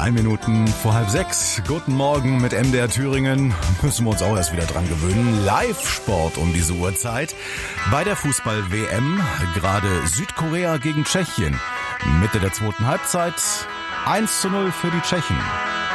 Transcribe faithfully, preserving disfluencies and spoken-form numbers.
Drei Minuten vor halb sechs. Guten Morgen mit M D R Thüringen. Müssen wir uns auch erst wieder dran gewöhnen. Live-Sport um diese Uhrzeit. Bei der Fußball-W M. Gerade Südkorea gegen Tschechien. Mitte der zweiten Halbzeit. eins zu null für die Tschechen.